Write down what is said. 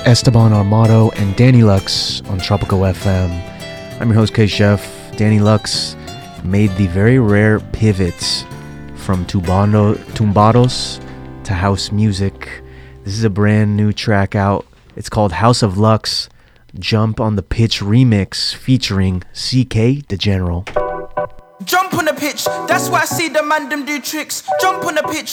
Esteban Armato and Danny Lux on Tropical FM. I'm your host, K-Chef. Danny Lux made the very rare pivots from tumbados to house music. This is a brand new track out. It's called House of Lux, Jump on the Pitch remix featuring CK the General. Jump on the pitch, that's why I see the man them do tricks. Jump on the pitch,